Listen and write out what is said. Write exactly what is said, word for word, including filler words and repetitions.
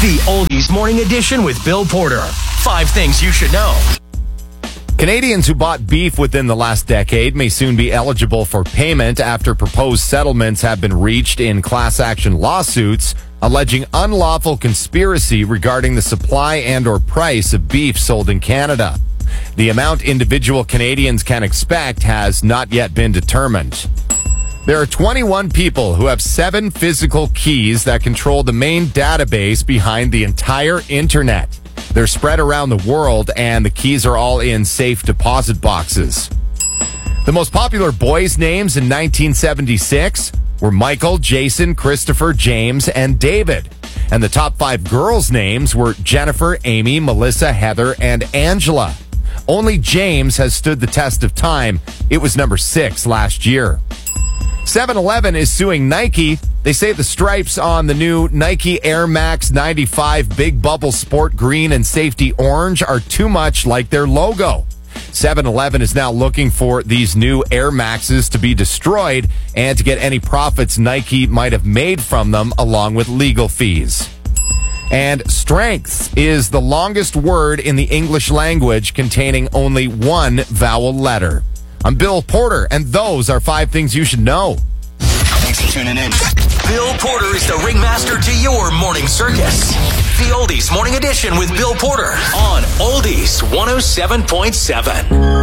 The Oldies Morning Edition with Bill Porter. Five things you should know. Canadians who bought beef within the last decade may soon be eligible for payment after proposed settlements have been reached in class action lawsuits alleging unlawful conspiracy regarding the supply and or price of beef sold in Canada. The amount individual Canadians can expect has not yet been determined. There are twenty-one people who have seven physical keys that control the main database behind the entire internet. They're spread around the world, and the keys are all in safe deposit boxes. The most popular boys' names in nineteen seventy-six were Michael, Jason, Christopher, James, and David. And the top five girls' names were Jennifer, Amy, Melissa, Heather, and Angela. Only James has stood the test of time. It was number six last year. seven eleven is suing Nike. They say the stripes on the new Nike Air Max ninety-five Big Bubble Sport Green and Safety Orange are too much like their logo. seven eleven is now looking for these new Air Maxes to be destroyed and to get any profits Nike might have made from them along with legal fees. And strength is the longest word in the English language containing only one vowel letter. I'm Bill Porter, and those are five things you should know. Thanks for tuning in. Bill Porter is the ringmaster to your morning circus. The Oldies Morning Edition with Bill Porter on Oldies one oh seven point seven.